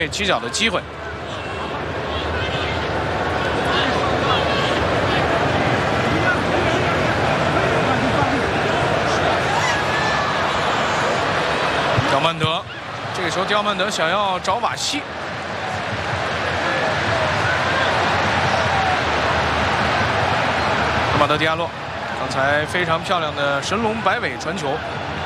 起脚的机会。刁曼德，这个球刁曼德想要找瓦西。 马德迪亚洛，刚才非常漂亮的神龙摆尾传球。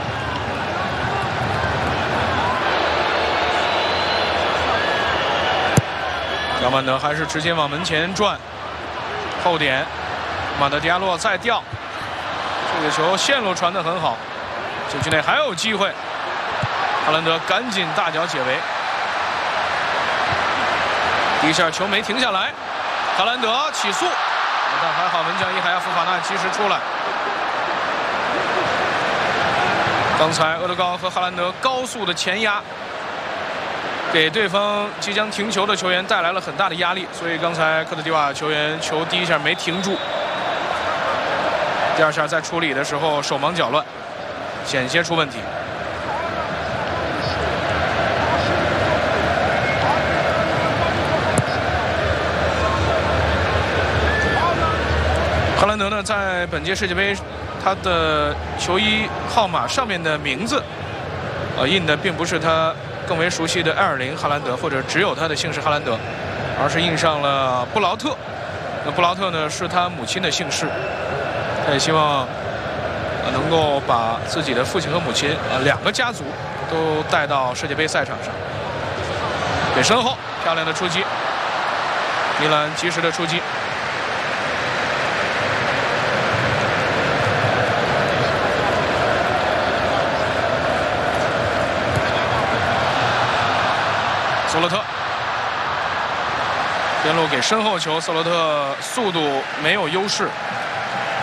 刁曼德还是直接往门前转，后点，马德迪亚洛再吊，这个球线路传得很好，禁区内还有机会。哈兰德赶紧大脚解围，第一下球没停下来，哈兰德起速。 但还好，门将伊海亚·福法纳及时出来。刚才厄德高和哈兰德高速的前压，给对方即将停球的球员带来了很大的压力，所以刚才科特迪瓦球员球第一下没停住，第二下在处理的时候手忙脚乱，险些出问题。 哈兰德呢，在本届世界杯，他的球衣号码上面的名字，印的并不是他更为熟悉的埃尔林·哈兰德，或者只有他的姓氏哈兰德，而是印上了布劳特。那布劳特呢，是他母亲的姓氏。他也希望能够把自己的父亲和母亲两个家族都带到世界杯赛场上。给身后漂亮的出击，米兰及时的出击。 索洛特边路给身后球，索洛特速度没有优势，